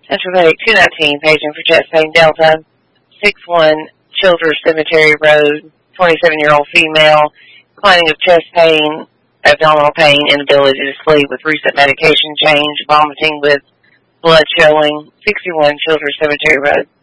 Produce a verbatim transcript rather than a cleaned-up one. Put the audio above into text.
Central two nineteen, paging for chest pain, Delta, six one, Childers Cemetery Road, twenty-seven-year-old female, complaining of chest pain, abdominal pain, inability to sleep with recent medication change, vomiting with blood showing, sixty-one, Childers Cemetery Road.